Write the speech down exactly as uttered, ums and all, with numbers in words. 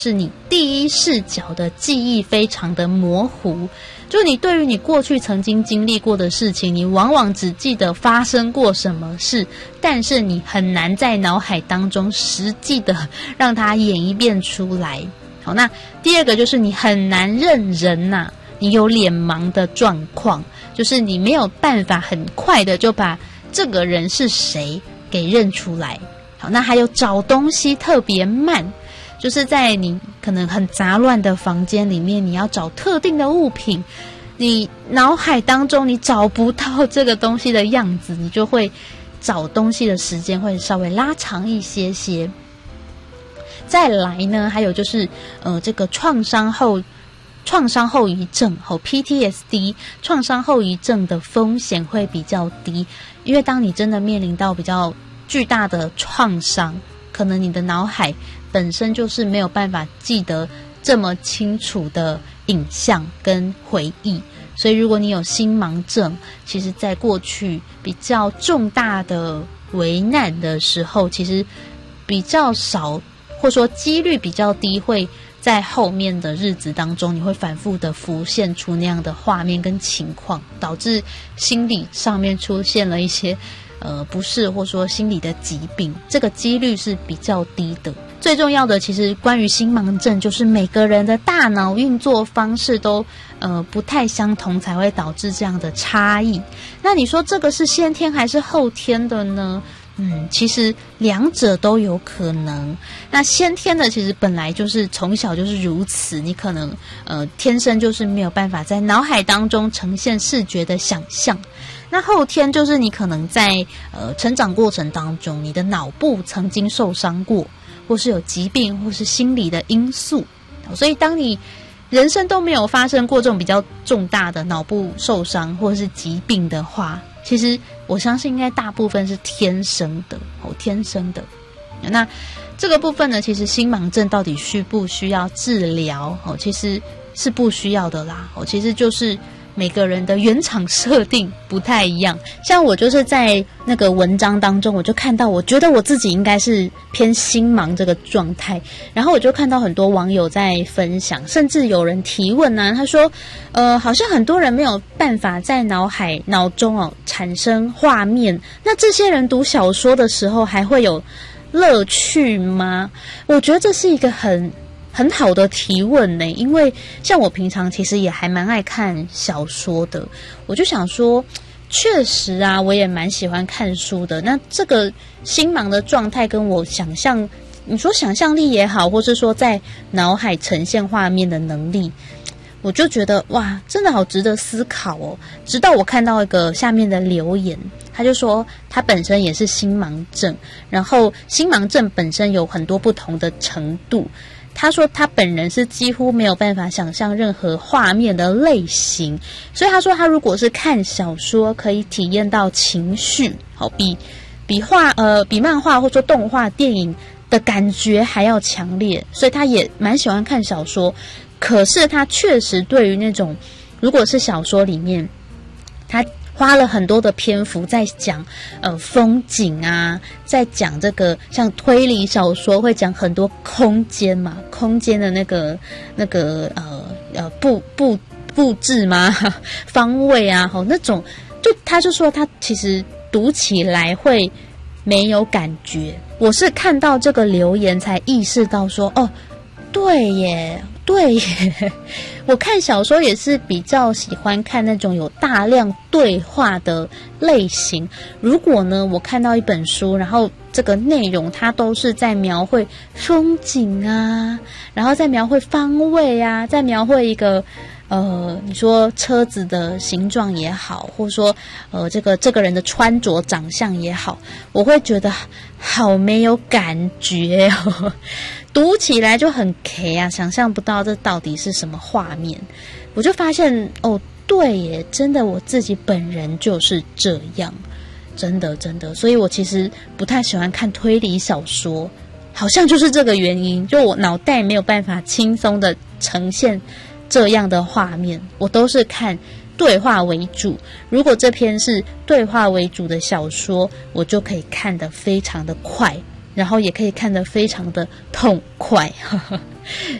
是你第一视角的记忆非常的模糊，就你对于你过去曾经经历过的事情，你往往只记得发生过什么事，但是你很难在脑海当中实际的让它演一遍出来。好，那第二个就是你很难认人呐、啊，你有脸盲的状况，就是你没有办法很快的就把这个人是谁给认出来。好，那还有找东西特别慢，就是在你可能很杂乱的房间里面，你要找特定的物品，你脑海当中你找不到这个东西的样子，你就会找东西的时间会稍微拉长一些些。再来呢，还有就是呃，这个创伤后创伤后遗症和 P T S D 创伤后遗症的风险会比较低，因为当你真的面临到比较巨大的创伤，可能你的脑海本身就是没有办法记得这么清楚的影像跟回忆，所以如果你有心盲症，其实在过去比较重大的危难的时候，其实比较少，或者说几率比较低，会在后面的日子当中，你会反复的浮现出那样的画面跟情况，导致心理上面出现了一些呃不适，或说心理的疾病，这个几率是比较低的。最重要的其实关于心盲症，就是每个人的大脑运作方式都呃不太相同，才会导致这样的差异。那你说这个是先天还是后天的呢？嗯，其实两者都有可能。那先天的其实本来就是从小就是如此，你可能呃天生就是没有办法在脑海当中呈现视觉的想象。那后天就是你可能在呃成长过程当中，你的脑部曾经受伤过，或是有疾病，或是心理的因素。所以当你人生都没有发生过这种比较重大的脑部受伤或是疾病的话，其实我相信应该大部分是天生的哦，天生的。那这个部分呢，其实心盲症到底需不需要治疗哦？其实是不需要的啦哦，其实就是每个人的原厂设定不太一样。像我就是在那个文章当中，我就看到，我觉得我自己应该是偏心盲这个状态，然后我就看到很多网友在分享，甚至有人提问啊，他说呃，好像很多人没有办法在脑海脑中哦产生画面，那这些人读小说的时候还会有乐趣吗？我觉得这是一个很很好的提问呢，因为像我平常其实也还蛮爱看小说的，我就想说，确实啊，我也蛮喜欢看书的。那这个心盲的状态跟我想象，你说想象力也好，或是说在脑海呈现画面的能力，我就觉得哇，真的好值得思考哦。直到我看到一个下面的留言，他就说他本身也是心盲症，然后心盲症本身有很多不同的程度。他说他本人是几乎没有办法想象任何画面的类型，所以他说他如果是看小说可以体验到情绪，好比比画呃比漫画或者说动画电影的感觉还要强烈，所以他也蛮喜欢看小说。可是他确实对于那种如果是小说里面他花了很多的篇幅在讲呃风景啊，在讲这个像推理小说会讲很多空间嘛，空间的那个那个呃呃布布布置嘛，方位啊，好那种，就他就说他其实读起来会没有感觉。我是看到这个留言才意识到说，哦，对耶。对耶，我看小说也是比较喜欢看那种有大量对话的类型。如果呢，我看到一本书，然后这个内容它都是在描绘风景啊，然后在描绘方位啊，在描绘一个呃，你说车子的形状也好，或者说呃，这个这个人的穿着长相也好，我会觉得好没有感觉哦。读起来就很 K 啊，想象不到这到底是什么画面。我就发现哦，对耶，真的我自己本人就是这样，真的真的。所以我其实不太喜欢看推理小说，好像就是这个原因，就我脑袋没有办法轻松的呈现这样的画面，我都是看对话为主。如果这篇是对话为主的小说，我就可以看得非常的快。 然后也可以看得非常的痛快。